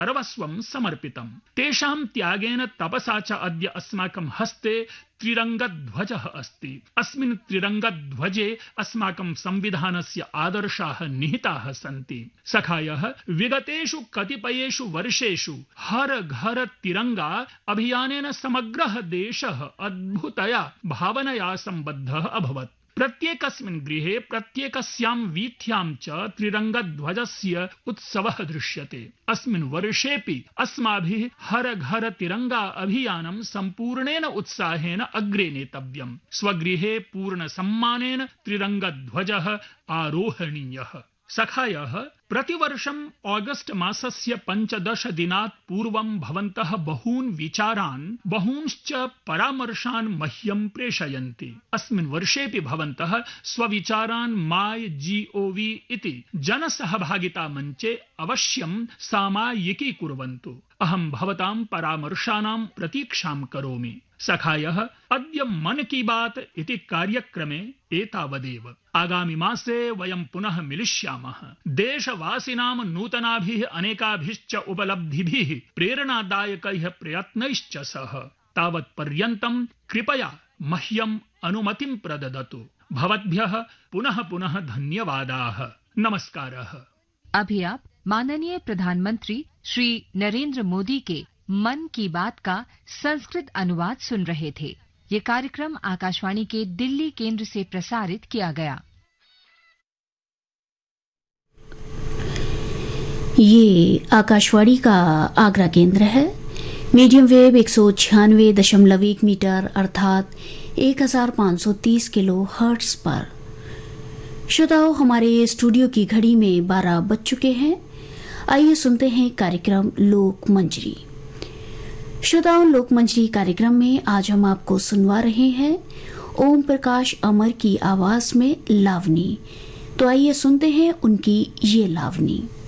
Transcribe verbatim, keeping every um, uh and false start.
सर्वस्वं समर्पितम्। तेषां त्यागेन तपसा च अद्य अस्माकं हस्ते त्रिरङ्गध्वजः अस्ति। अस्मिन् त्रिरङ्गध्वजे अस्माकं संविधानस्य आदर्शाः निहिताः सन्ति। सखायः, विगतेषु कतिपयेषु वर्षेषु हर घर तिरंगा अभियानेन समग्रः देशः अद्भुतया भावनया सम्बद्धः अभवत्। प्रत्येकस्मिन् गृहे प्रत्येकस्यां वीथ्यां च त्रिरङ्गध्वजस्य उत्सवः दृश्यते। अस्मिन् वर्षेऽपि अस्माभिः हर घर तिरंगा अभियानं सम्पूर्णेन उत्साहेन अग्रे नेतव्यम्। स्वगृहे पूर्ण सम्मानेन त्रिरङ्गध्वजः आरोहणीयः। सखायः, प्रतिवर्षम् ऑगस्ट मासस्य पञ्चदश दिनात् पूर्वं भवन्तः बहून् विचारान् बहूंश्च परामर्शान् मह्यं प्रेषयन्ति। अस्मिन् वर्षेऽपि भवन्तः स्वविचारान् माय जीओवी इति जनसहभागिता मञ्चे अवश्यं सामायिकीकुर्वन्तु। अहं भवतां परामर्शानां प्रतीक्षां करोमि। सखायः, अद्य मन की बात इति कार्यक्रमे एतावदेव। आगामि मासे वयं पुनः मिलिष्यामः। देशवासिनां नूतनाभिः अनेकाभिश्च उपलब्धिभिः प्रेरणादायकैः प्रयत्नैश्च सह तावत् पर्यन्तं कृपया मह्यम् अनुमतिं प्रददतु। भवद्भ्यः पुनः पुनः धन्यवादाः। नमस्कारः। अभी आप माननीय प्रधानमंत्री श्री नरेंद्र मोदी के मन की बात का संस्कृत अनुवाद सुन रहे थे। ये कार्यक्रम आकाशवाणी के दिल्ली केंद्र से प्रसारित किया गया। ये आकाशवाणी का आगरा केंद्र है। मीडियम वेव एक सौ छियानवे दशमलव एक मीटर अर्थात एक हजार पाँच सौ तीस किलो हर्ट्ज पर। श्रोताओं, हमारे स्टूडियो की घड़ी में बारह बज चुके हैं। आइए सुनते हैं कार्यक्रम लोक मंजरी। श्रोताओं, लोक मंजरी कार्यक्रम में आज हम आपको सुनवा रहे हैं ओम प्रकाश अमर की आवाज में लावनी। तो आइए सुनते हैं उनकी ये लावनी।